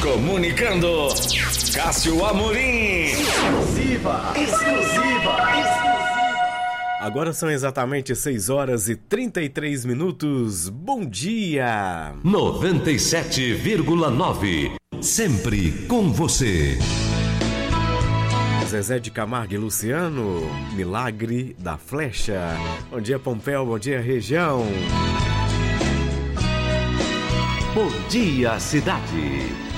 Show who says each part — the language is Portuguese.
Speaker 1: Comunicando, Cássio Amorim.
Speaker 2: Exclusiva.
Speaker 3: Agora são exatamente 6 horas e 33 minutos. Bom dia!
Speaker 4: 97,9. Sempre com você.
Speaker 3: Zezé de Camargo e Luciano, Milagre da Flecha. Bom dia, Pompéu, bom dia, região.
Speaker 4: Bom dia, cidade.